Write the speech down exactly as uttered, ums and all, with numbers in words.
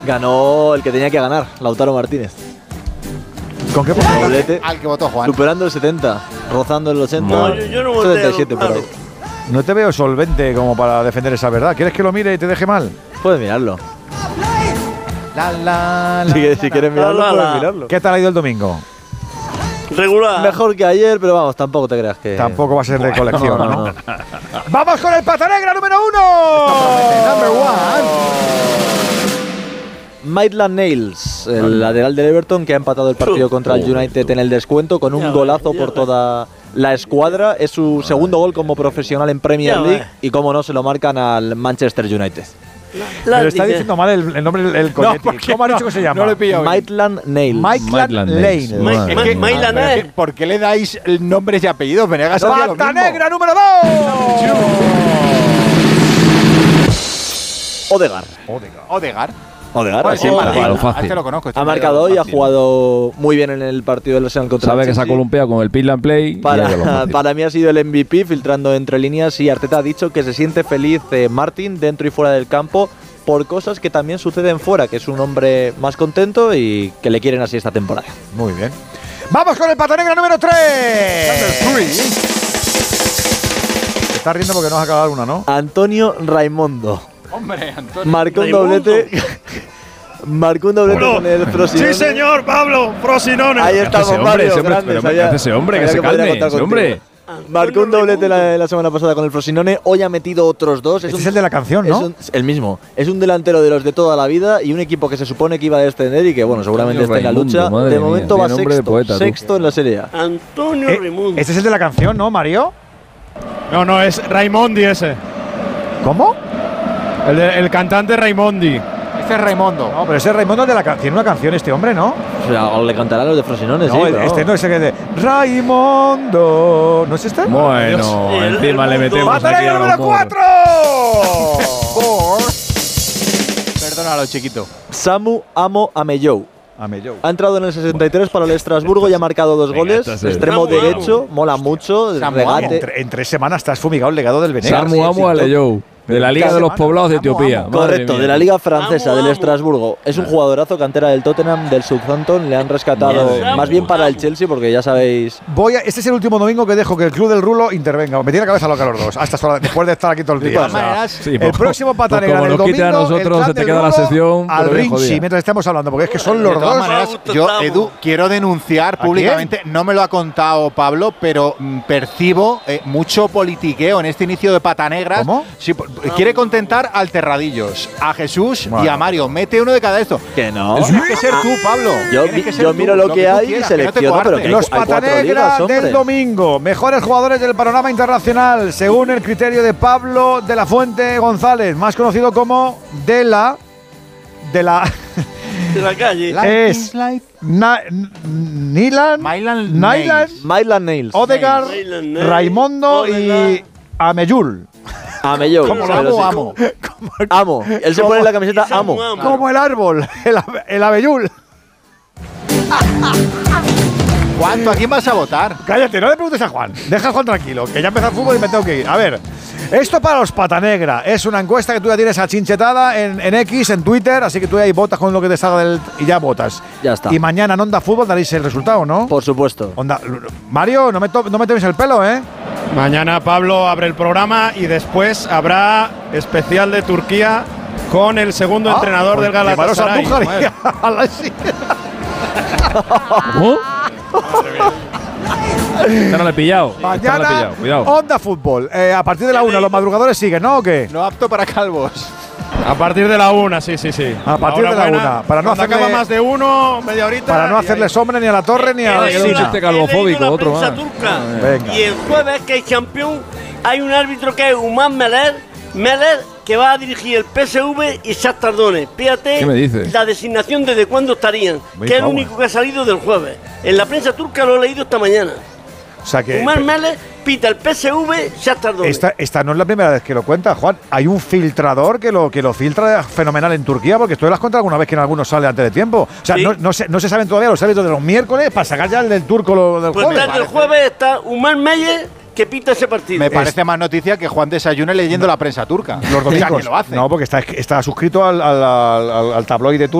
Ganó el que tenía que ganar, Lautaro Martínez. ¿Con qué porcentaje? Al que votó Juan. Superando el setenta, rozando el ochenta. No, yo, yo no voté setenta y siete por ahí. No te veo solvente como para defender esa verdad. ¿Quieres que lo mire y te deje mal? Puedes mirarlo. La, la, la, Si, la, si quieres mirarlo, la, la, puedes la. mirarlo. ¿Qué tal ha ido el domingo? Regular. Mejor que ayer, pero vamos, tampoco te creas que… Tampoco va a ser de colección, no, ¿no? no, no. ¡Vamos con el pata negra número uno! Maitland Niles, el lateral del Everton, que ha empatado el partido contra el United en el descuento con un Ya golazo ves, ya por ves. toda la escuadra. Es su segundo gol como profesional en Premier Ya League ves. y, como no, se lo marcan al Manchester United. La- Pero está dice- diciendo mal el, el nombre del el Coyetti. ¿por qué ¿Cómo ha no? dicho que se llama? No lo he pillado. Maitland Niles. Maitland Maitland Lane. Niles. Ma- Madre Ma- mía. Maitland Pero Niles. ¿qué- ¿Por qué le dais nombres y apellidos? Venegas hacía lo ¡Pata mismo. negra número dos! Odegaard. Odegaard. Odegaard, Pues así sí, tal Madrid. cual. Lo fácil. A este lo conozco. este Ha me ha marcado llegado hoy, ha fácil. jugado muy bien en el partido del Arsenal contra Sabe el que se ha Chelsea. columpiado con el Pill and Play. y ya lo Para, fácil. para mí ha sido el M V P, filtrando entre líneas, y Arteta ha dicho que se siente feliz eh, Martin dentro y fuera del campo por cosas que también suceden fuera, que es un hombre más contento y que le quieren así esta temporada. Muy bien. ¡Vamos con el pata negra número tres! Te estás riendo porque no has acabado una, ¿no? Antonio Raimondo Hombre, Antonio. marcó un Raimundo. doblete. Marcó un doblete con el Frosinone. Pablo, Frosinone. Ahí ¿Qué hace estamos, ese hombre? Mario, Ese hombre, grandes, pero ¿qué había- hace ese hombre? Que había se podría calme, contar ese contigo. hombre. Marcó un doblete la, la semana pasada con el Frosinone, hoy ha metido otros dos. Este es el de la canción, es ¿no? un- el mismo. Es un delantero de los de toda la vida y un equipo que se supone que iba a descender y que, bueno, seguramente está en la Raimundo, lucha. madre De mía, momento tiene va nombre de sexto, poeta, tú. sexto en la Serie A. Antonio Eh, Raimundo. este es el de la canción, ¿no, Mario? No, no, es Raimondi ese. ¿Cómo? El, de- el cantante Raimondi. Este es Raimondo. No, pero ese es Raimundo de la canción. Tiene una canción este hombre, ¿no? O sea, o le cantarán los de Frosinone, No, sí. el- pero- este no es el que de Raimondo. ¿No es este? Bueno, Sí, el- encima el le mundo. metemos ¡Pata aquí negra al número humor. cuatro! Perdónalo, chiquito. Samu Amo Amellou. Amellou. Ha entrado en el sesenta y tres para el Estrasburgo y ha marcado dos Venga, goles. esto es el- Extremo Samu Amo. derecho, mola mucho. Samu Regate. En, tre- en tres semanas estás fumigado el legado del Venegas. Samu Amo Aleyou, de la Liga de los Poblados de Amo, Etiopía. amo. Madre Correcto, mía. de la Liga Francesa, Amo, del amo. Estrasburgo. Es un jugadorazo, cantera del Tottenham, del Southampton. Le han rescatado Bien, más bien amo, para el amo. Chelsea, porque ya sabéis. Voy a, este es el último domingo que dejo que el Club del Rulo intervenga. Me tiene la cabeza loca los dos. Hasta esta hora, después de estar aquí todo el día. De todas O sea, maneras, Sí, el pues, próximo pata pues negra como del nos quite a domingo, nosotros, el se clan te del queda la Rulo sección, al pero bien Rinchi, jodida. mientras estamos hablando, porque es que son de los todas dos. maneras, Gusto yo, estamos. Edu, quiero denunciar ¿A públicamente, no me lo ha contado Pablo, pero mm, percibo eh, mucho politiqueo en este inicio de Pata Negras. ¿Cómo? Sí, po- quiere contentar al Terradillos, a Jesús y Bueno. a Mario. Mete uno de cada esto. Que no. Tienes que ser tú, Pablo. Yo, Tienes vi- que ser yo tú, miro lo, que, tú hay quieras, y que no te selecciono, pero coarten. que hay, Los hay Pata cuatro Negra ligas, hombre. del domingo. Mejores jugadores del panorama internacional, según el criterio de Pablo de la Fuente González, más conocido como De La. De la. De la calle. Life es is life. Na- N- Nilan. Mylan Nyland, Nails. Maitland Niles. Odegaard, Maitland Niles, Raimondo y Odegaard. Ameyul. Amellou. ¿Cómo lo pero amo, sí. amo? Amo. Él se pone en la camiseta Samu Amo. Amo. Como el árbol, el, ave- el Abeyul. ¿Cuánto? ¿A quién vas a votar? Cállate, no le preguntes a Juan. Deja a Juan tranquilo, que ya empezó el fútbol y me tengo que ir. A ver, esto para los Pata Negra es una encuesta que tú ya tienes achinchetada en, en X, en Twitter, así que tú ahí votas con lo que te salga del, y ya votas. Ya está. Y mañana en Onda Fútbol daréis el resultado, ¿no? Por supuesto. Onda, Mario, no me, to- no me tomes el pelo, ¿eh? Mañana Pablo abre el programa y después habrá especial de Turquía con el segundo Ah, entrenador pues del Galatasaray. llamaros a Andújar y Bueno, a la- sí. ¿Cómo? Esta no la he pillado. Esta no la he Mañana, pillado. Cuidado. Onda Fútbol. Eh, a partir de la una, los madrugadores siguen, ¿no? ¿O qué? No apto para calvos. a partir de la una, sí, sí, sí. A partir de la hora buena. una, para no Cuando hacerle- acaba más de uno, media horita. Para no y hacerle ahí. sombra ni a la torre ni a la He leído un esquina. la- chiste calvofóbico, he leído la otro prensa más. turca. Venga. Y el jueves, que es campeón, hay un árbitro que es Umar Meler, Meler, que va a dirigir el P S V y Shakhtar Donetsk. Fíjate ¿Qué me dices? la designación desde cuándo estarían, Muy que es el favor. único que ha salido del jueves. En la prensa turca lo he leído esta mañana. O sea que Umar Meler pita el P S V, Shakhtar Donetsk. esta, esta no es la primera vez que lo cuenta, Juan. Hay un filtrador que lo, que lo filtra fenomenal en Turquía, porque tú lo has contado alguna vez que en algunos sale antes de tiempo. O sea, Sí. no, no se, no se saben todavía los hábitos de los miércoles para sacar ya el del turco lo, del Pues jueves. desde el jueves está Umar Meyer, que pita ese partido. Me parece más noticia que Juan desayune leyendo la prensa turca. Los domingos. O sea, que lo hace. No, porque está, está suscrito al, al, al, al tabloide turco.